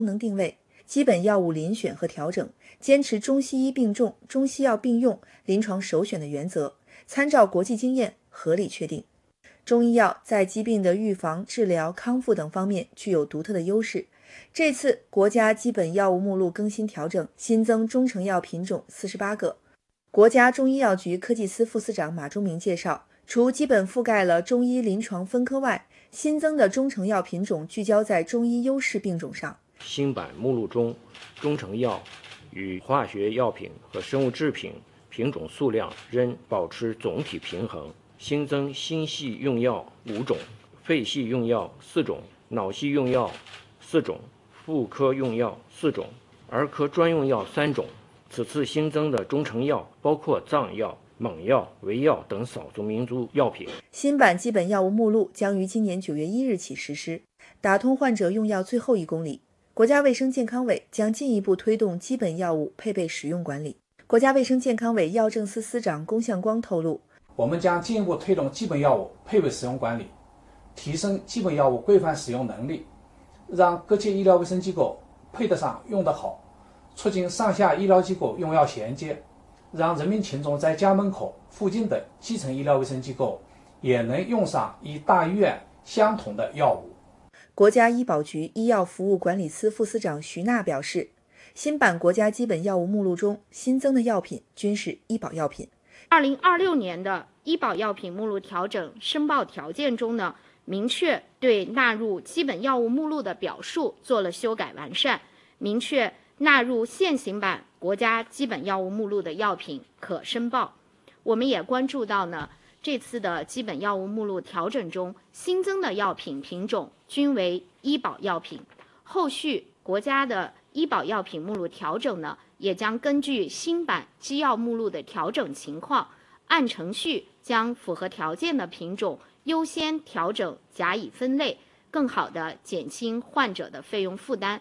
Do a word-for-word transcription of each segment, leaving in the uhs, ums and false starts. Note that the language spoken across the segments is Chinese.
功能定位、基本药物遴选和调整，坚持中西医并重、中西药并用、临床首选的原则，参照国际经验合理确定。中医药在疾病的预防、治疗、康复等方面具有独特的优势。这次国家基本药物目录更新调整，新增中成药品种四十八个。国家中医药局科技司副司长马忠明介绍，除基本覆盖了中医临床分科外，新增的中成药品种聚焦在中医优势病种上。 新版目录中，中成药与化学药品和生物制品品种数量仍保持总体平衡。新增心系用药五种，肺系用药四种，脑系用药四种，妇科用药四种，儿科专用药三种。此次新增的中成药包括藏药、蒙药、维药等少数民族药品。 新版基本药物目录将于今年九月一日起实施，打通患者用药最后一公里。国家卫生健康委将进一步推动基本药物配备使用管理。国家卫生健康委药政司司长龚向光透露， 我们将进一步推动基本药物配备使用管理，提升基本药物规范使用能力，让各级医疗卫生机构配得上用得好，促进上下医疗机构用药衔接，让人民群众在家门口附近的基层医疗卫生机构也能用上与大医院相同的药物。 国家医保局医药服务管理司副司长徐娜表示，新版国家基本药物目录中新增的药品均是医保药品。 二零二六年的医保药品目录调整申报条件中呢，明确对纳入基本药物目录的表述做了修改完善，明确纳入现行版国家基本药物目录的药品可申报。我们也关注到呢，这次的基本药物目录调整中新增的药品品种均为医保药品，后续国家的医保药品目录调整呢，也将根据新版基药目录的调整情况，按程序将符合条件的品种优先調整甲乙分類，更好地減輕患者的費用負擔。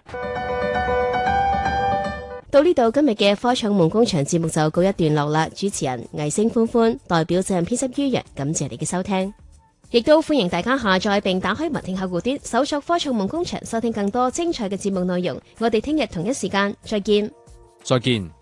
到呢度今日嘅科創夢工場節目就告一段落啦。主持人魏星歡歡代表責任編輯于洋，感謝你嘅收聽，亦都歡迎大家下載並打開文聽客戶端，搜索科創夢工場，收聽更多精彩嘅節目內容。我哋聽日同一時間再見。 再見。